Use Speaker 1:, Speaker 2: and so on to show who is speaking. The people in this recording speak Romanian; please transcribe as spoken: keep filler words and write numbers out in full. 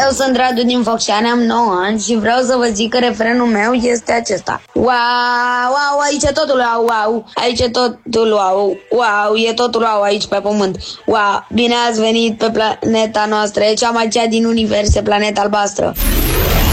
Speaker 1: Eu sunt Radu din Focșani, am nouă ani și vreau să vă zic că refrenul meu este acesta. Wow, wow, aici e totul wow, wow, aici e totul wow, wow, e totul wow aici pe pământ. Wow, bine ați venit pe planeta noastră, e cea mai cea din univers, e planeta albastră.